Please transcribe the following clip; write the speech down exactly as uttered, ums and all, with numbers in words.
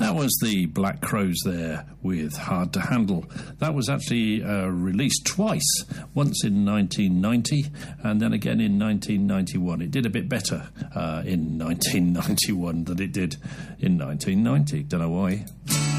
That was the Black Crowes there with Hard to Handle. That was actually uh, released twice, once in nineteen ninety and then again in nineteen ninety-one. It did a bit better uh, in nineteen ninety-one than it did in nineteen ninety. Don't know why.